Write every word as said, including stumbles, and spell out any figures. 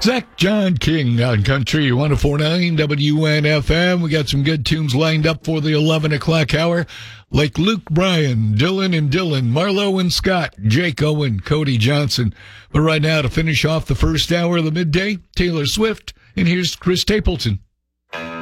Zach John King on Country one oh four point nine W N F M. We got some good tunes lined up for the eleven o'clock hour, like Luke Bryan, Dylan and Dylan, Marlo and Scott, Jake Owen, Cody Johnson. But right now, to finish off the first hour of the midday, Taylor Swift, and here's Chris Stapleton.